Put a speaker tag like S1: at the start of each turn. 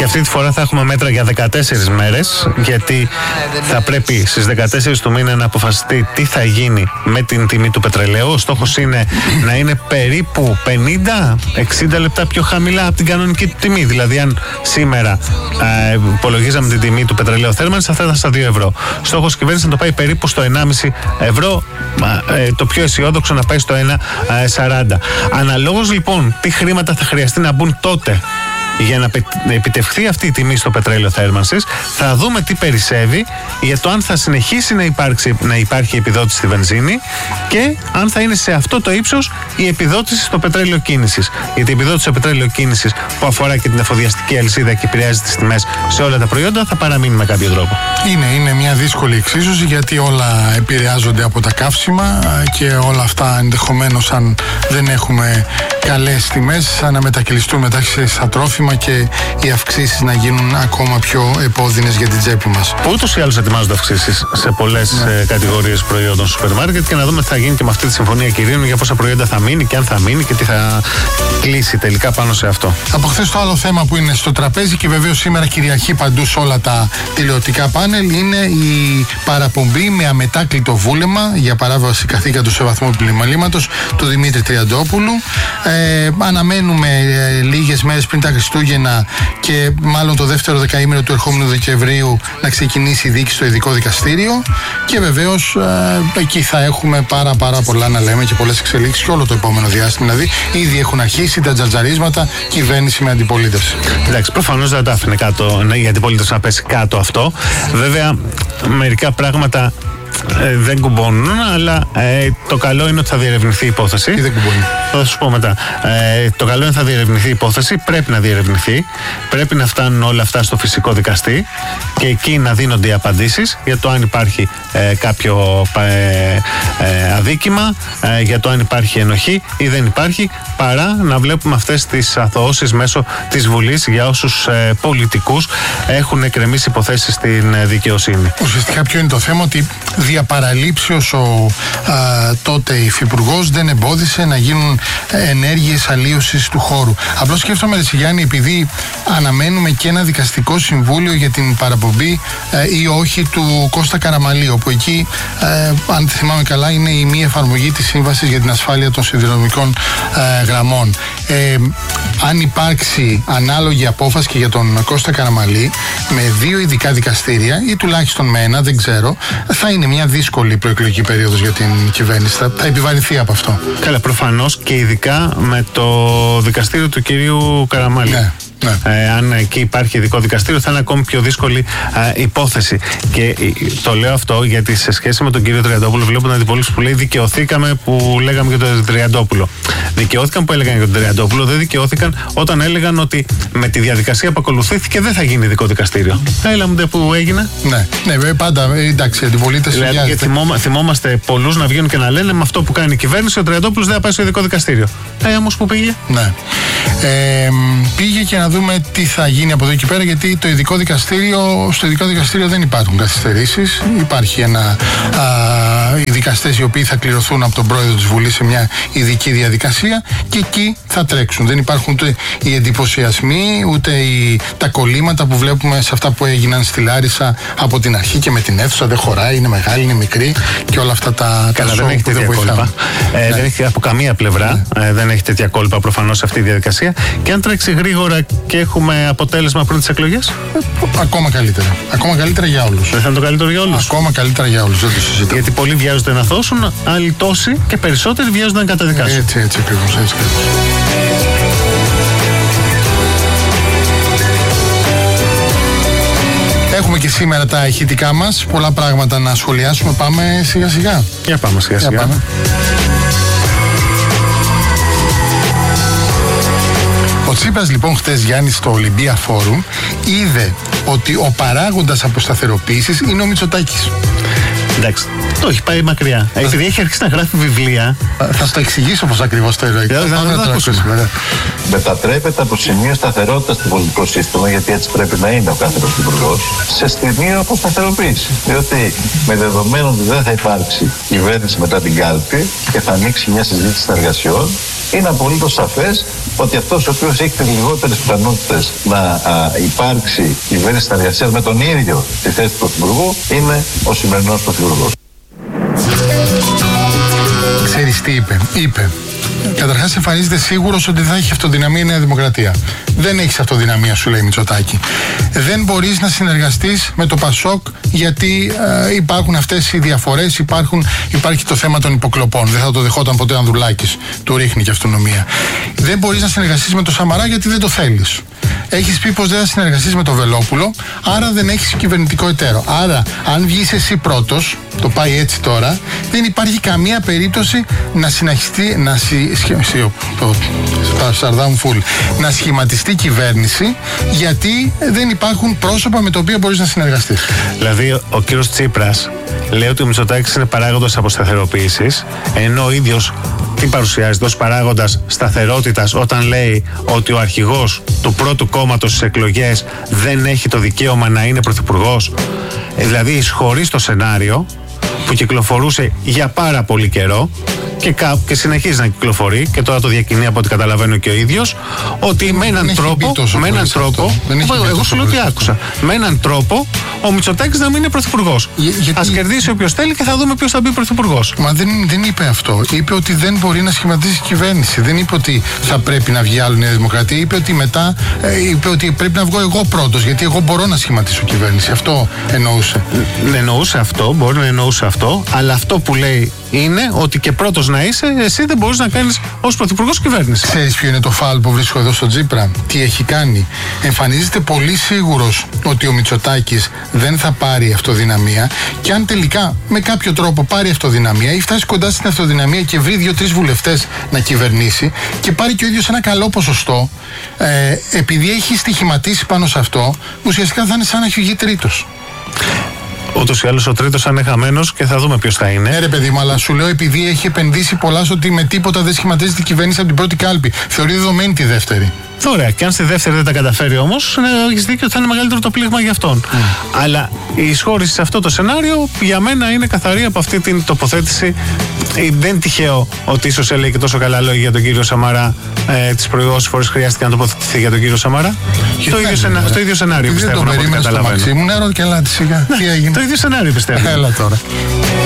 S1: Και αυτή τη φορά θα έχουμε μέτρα για 14 μέρες, γιατί θα πρέπει στις 14 του μήνα να αποφασιστεί τι θα γίνει με την τιμή του πετρελαίου. Ο στόχος είναι να είναι περίπου 50-60 λεπτά πιο χαμηλά από την κανονική του τιμή. Δηλαδή, αν σήμερα υπολογίζαμε την τιμή του πετρελαίου θέρμανσης, θα ήταν στα 2 ευρώ. Στόχος κυβέρνηση να το πάει περίπου στο 1,5 ευρώ. Το πιο αισιόδοξο να πάει στο 1,40. Αναλόγως λοιπόν, τι χρήματα θα χρειαστεί να μπουν τότε για να επιτευχθεί αυτή η τιμή στο πετρέλαιο θέρμανσης, θα δούμε τι περισσεύει για το αν θα συνεχίσει να υπάρχει επιδότηση στη βενζίνη και αν θα είναι σε αυτό το ύψος η επιδότηση στο πετρέλαιο κίνησης. Γιατί η επιδότηση στο πετρέλαιο κίνησης, που αφορά και την εφοδιαστική αλυσίδα και επηρεάζει τις τιμές σε όλα τα προϊόντα, θα παραμείνει με κάποιο τρόπο. Είναι
S2: μια δύσκολη εξίσωση, γιατί όλα επηρεάζονται από τα καύσιμα και όλα αυτά ενδεχομένως, αν δεν έχουμε καλές τιμές, να μετακυλιστούν μετά στα τρόφιμα και οι αυξήσεις να γίνουν ακόμα πιο επώδυνες για την τσέπη μας.
S1: Ούτως ή άλλως ετοιμάζονται αυξήσεις σε πολλές κατηγορίες προϊόντων στο σούπερ μάρκετ, και να δούμε τι θα γίνει και με αυτή τη συμφωνία κυρίων, για πόσα προϊόντα θα μείνει και αν θα μείνει και τι θα κλείσει τελικά πάνω σε αυτό.
S2: Από χθες το άλλο θέμα που είναι στο τραπέζι και βεβαίως σήμερα κυριαρχεί παντού σε όλα τα τηλεοπτικά πάνελ είναι η παραπομπή με αμετάκλητο βούλεμα για παράβαση καθήκοντο σε βαθμό πλημμαλήματος του Δημήτρη Τριαντόπουλου. Αναμένουμε λίγες μέρες πριν τα Χριστούγεννα και μάλλον το δεύτερο δεκαήμερο του ερχόμενου Δεκεμβρίου να ξεκινήσει η δίκη στο ειδικό δικαστήριο, και βεβαίως εκεί θα έχουμε πάρα πολλά να λέμε και πολλές εξελίξεις και όλο το επόμενο διάστημα. Δηλαδή ήδη έχουν αρχίσει τα τζατζαρίσματα, κυβέρνηση με αντιπολίτευση.
S1: Εντάξει, προφανώς δεν το άφηνε κάτω η αντιπολίτευση να πέσει κάτω αυτό. Βέβαια, μερικά πράγματα δεν κουμπώνουν, αλλά το καλό είναι ότι θα διερευνηθεί η υπόθεση.
S2: Ή δεν κουμπώνει.
S1: Θα σου πω μετά. Το καλό είναι ότι θα διερευνηθεί η υπόθεση. Πρέπει να διερευνηθεί. Πρέπει να φτάνουν όλα αυτά στο φυσικό δικαστή και εκεί να δίνονται οι απαντήσεις για το αν υπάρχει κάποιο αδίκημα, για το αν υπάρχει ενοχή ή δεν υπάρχει, παρά να βλέπουμε αυτές τις αθωώσεις μέσω της Βουλής για όσους πολιτικούς έχουν εκκρεμίσει υποθέσεις στην δικαιοσύνη.
S2: Ουσιαστικά ποιο είναι το θέμα? Ότι δια παραλήψεως ο τότε υφυπουργός δεν εμπόδισε να γίνουν ενέργειες αλλίωσης του χώρου. Απλώς σκέφτομαι, ρε Γιάννη, επειδή αναμένουμε και ένα δικαστικό συμβούλιο για την παραπομπή ή όχι του Κώστα Καραμαλή, όπου εκεί, αν θυμάμαι καλά, είναι η μη εφαρμογή της Σύμβασης για την ασφάλεια των σιδηροδρομικών γραμμών. Αν υπάρξει ανάλογη απόφαση και για τον Κώστα Καραμαλή με 2 ειδικά δικαστήρια ή τουλάχιστον με 1, δεν ξέρω, θα είναι μια δύσκολη προεκλογική περίοδος για την κυβέρνηση. Θα επιβαρυνθεί από αυτό.
S1: Καλά, προφανώς, και ειδικά με το δικαστήριο του κυρίου Καραμαλή.
S2: Ναι.
S1: Αν εκεί υπάρχει ειδικό δικαστήριο, θα είναι ακόμη πιο δύσκολη υπόθεση. Και το λέω αυτό γιατί σε σχέση με τον κύριο Τριαντόπουλο, βλέπω την αντιπολίτευση που λέει δικαιωθήκαμε που λέγαμε για τον Τριαντόπουλο. Δικαιώθηκαν που έλεγαν για τον Τριαντόπουλο, δεν δικαιώθηκαν όταν έλεγαν ότι με τη διαδικασία που ακολουθήθηκε δεν θα γίνει ειδικό δικαστήριο. Έλα μου που έγινε.
S2: Ναι, πάντα εντάξει, η αντιπολίτευση.
S1: Δηλαδή, θυμόμαστε πολλούς να βγαίνουν και να λένε με αυτό που κάνει η κυβέρνηση ο Τριαντόπουλος δεν θα πάει στο ειδικό δικαστήριο. Όμως που πήγε.
S2: Ναι. Πήγε και να δούμε τι θα γίνει από εδώ και πέρα, γιατί στο ειδικό δικαστήριο δεν υπάρχουν καθυστερήσεις. Υπάρχει οι δικαστές οι οποίοι θα κληρωθούν από τον πρόεδρο της Βουλής σε μια ειδική διαδικασία και εκεί θα τρέξουν. Δεν υπάρχουν ούτε οι εντυπωσιασμοί, ούτε τα κολλήματα που βλέπουμε σε αυτά που έγιναν στη Λάρισα από την αρχή και με την αίθουσα. Δεν χωράει, είναι μεγάλη, είναι μικρή και όλα αυτά τα
S1: δεν έχει τέτοια κόλπα. Δεν έχει από καμία πλευρά. Δεν έχει τέτοια κόλπα προφανώς σε αυτή τη διαδικασία. Και αν τρέξει γρήγορα και έχουμε αποτέλεσμα πριν τις εκλογές,
S2: ακόμα καλύτερα. Ακόμα καλύτερα για όλους.
S1: Δεν θα είναι το καλύτερο για όλους?
S2: Ακόμα καλύτερα για όλους, δεν το συζητώ.
S1: Γιατί πολλοί βιάζονται να θώσουν, άλλοι τόσοι και περισσότεροι βιάζονται να καταδικάσουν.
S2: Έτσι ακριβώς. Έχουμε και σήμερα τα ηχητικά μας, πολλά πράγματα να σχολιάσουμε. Πάμε σιγά σιγά.
S1: Για πάμε σιγά σιγά.
S2: Ο Τσίπρας λοιπόν χτες, Γιάννη, στο Olympia Forum είδε ότι ο παράγοντας αποσταθεροποίησης είναι ο Μητσοτάκης.
S1: Εντάξει, το έχει πάει μακριά. Επειδή έχει αρχίσει να γράφει βιβλία.
S2: Θα σου το εξηγήσω πώς ακριβώς το εννοεί.
S3: Μετατρέπεται από σημείο σταθερότητας στο πολιτικό σύστημα, γιατί έτσι πρέπει να είναι ο κάθε πρωθυπουργός, σε σημείο αποσταθεροποίηση. Διότι με δεδομένο ότι δεν θα υπάρξει κυβέρνηση μετά την κάλπη και θα ανοίξει μια συζήτηση συνεργασιών, είναι απολύτως σαφές ότι αυτός ο οποίος έχει τις λιγότερες πιθανότητες να υπάρξει κυβέρνηση συνεργασίας με τον ίδιο στη θέση του Πρωθυπουργού είναι ο σημερινός Πρωθυπουργός.
S2: Ξέρεις τι είπε. Καταρχάς εμφανίζεται σίγουρος ότι θα έχει αυτοδυναμία η Νέα Δημοκρατία. Δεν έχεις αυτοδυναμία, σου λέει Μητσοτάκη. Δεν μπορείς να συνεργαστείς με το Πασόκ γιατί υπάρχουν αυτές οι διαφορές, υπάρχει το θέμα των υποκλοπών. Δεν θα το δεχόταν ποτέ ο Ανδρουλάκης. Του ρίχνει και αυτονομία. Δεν μπορείς να συνεργαστείς με το Σαμαρά γιατί δεν το θέλεις. Έχεις πει πως δεν θα συνεργαστείς με το Βελόπουλο, άρα δεν έχεις κυβερνητικό εταίρο. Άρα, αν βγεις εσύ πρώτος, το πάει έτσι τώρα, δεν υπάρχει καμία περίπτωση να συνεχιστεί, να σχηματιστεί κυβέρνηση, γιατί δεν υπάρχουν πρόσωπα με τα οποία μπορείς να συνεργαστείς.
S1: Δηλαδή, ο κύριος Τσίπρας λέει ότι ο Μητσοτάκης είναι παράγοντας αποσταθεροποίησης, ενώ ο ίδιος τι παρουσιάζεται ως παράγοντας σταθερότητας όταν λέει ότι ο αρχηγός του πρώτου κόμματος στις εκλογές δεν έχει το δικαίωμα να είναι πρωθυπουργός. Δηλαδή εισχωρεί στο σενάριο που κυκλοφορούσε για πάρα πολύ καιρό και συνεχίζει να κυκλοφορεί και τώρα το διακινεί από ό,τι καταλαβαίνω και ο ίδιος, ότι με έναν τρόπο εγώ σου λέω τι άκουσα, με έναν τρόπο ο Μητσοτάκης να μην είναι πρωθυπουργός. Ας κερδίσει όποιος θέλει και θα δούμε ποιος θα μπει πρωθυπουργός.
S2: Μα δεν είπε αυτό. Είπε ότι δεν μπορεί να σχηματίσει κυβέρνηση. Δεν είπε ότι θα πρέπει να βγει άλλο Νέα Δημοκρατία. Είπε ότι μετά είπε ότι πρέπει να βγω εγώ πρώτος, γιατί εγώ μπορώ να σχηματίσω κυβέρνηση. Αυτό εννοούσε.
S1: Εννοούσε αυτό, μπορεί να εννοούσε αυτό, αλλά αυτό που λέει είναι ότι και πρώτος να είσαι, εσύ δεν μπορείς να κάνεις ως πρωθυπουργός κυβέρνηση.
S2: Ξέρεις ποιο είναι το φάουλ που βρίσκω εδώ στο Τσίπρα? Τι έχει κάνει? Εμφανίζεται πολύ σίγουρος ότι ο Μητσοτάκης δεν θα πάρει αυτοδυναμία, και αν τελικά με κάποιο τρόπο πάρει αυτοδυναμία ή φτάσει κοντά στην αυτοδυναμία και βρει 2-3 βουλευτές να κυβερνήσει και πάρει και ο ίδιος ένα καλό ποσοστό, επειδή έχει στοιχηματίσει πάνω σε αυτό, ουσιαστικά θα είναι σαν να έχει βγει τρίτος.
S1: Ούτως ή άλλως ο τρίτος θα είναι χαμένος και θα δούμε ποιος θα είναι.
S2: Ρε παιδί μου, αλλά σου λέω επειδή έχει επενδύσει πολλά στο ότι με τίποτα δεν σχηματίζεται η κυβέρνηση από την πρώτη κάλπη. Θεωρεί δεδομένη τη δεύτερη.
S1: Ωραία, και αν στη δεύτερη δεν τα καταφέρει όμως, έχεις δίκιο ότι θα είναι μεγαλύτερο το πλήγμα για αυτόν. Αλλά η εισχώρηση σε αυτό το σενάριο για μένα είναι καθαρή από αυτή την τοποθέτηση. Δεν είναι τυχαίο ότι ίσως έλεγε και τόσο καλά λόγια για τον κύριο Σαμαρά τις προηγούμενες φορές χρειάστηκε να τοποθετηθεί για τον κύριο Σαμαρά. Στο ίδιο σενάριο πιστεύω.
S2: Δεν το περίμενε στο Μαξίμου, νερό και λάτι σιγά.
S1: Το ίδιο σενάριο πιστεύω.
S2: Έλα τώρα.